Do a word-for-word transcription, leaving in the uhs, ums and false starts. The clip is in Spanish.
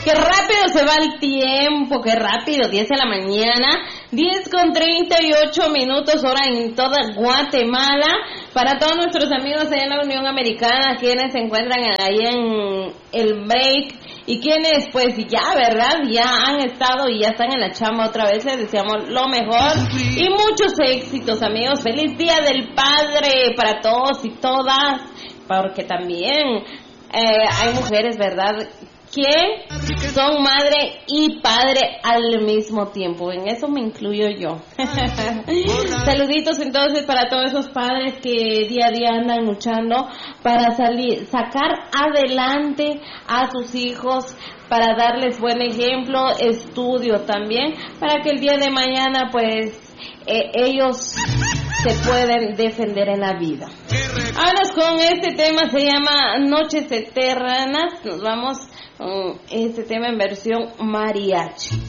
Qué rápido se va el tiempo, qué rápido, diez de la mañana, diez con treinta y ocho minutos, hora en toda Guatemala. Para todos nuestros amigos allá en la Unión Americana, quienes se encuentran ahí en el break y quienes pues ya, ¿verdad? Ya han estado y ya están en la chamba otra vez, les deseamos lo mejor y muchos éxitos, amigos. Feliz Día del Padre para todos y todas, porque también eh, hay mujeres, ¿verdad?, que son madre y padre al mismo tiempo. En eso me incluyo yo. Saluditos entonces para todos esos padres que día a día andan luchando para salir, sacar adelante a sus hijos, para darles buen ejemplo, estudio también, para que el día de mañana pues eh, ellos se pueden defender en la vida. Ahora con este tema, se llama Noches Eternas. Nos vamos con este tema en versión mariachi.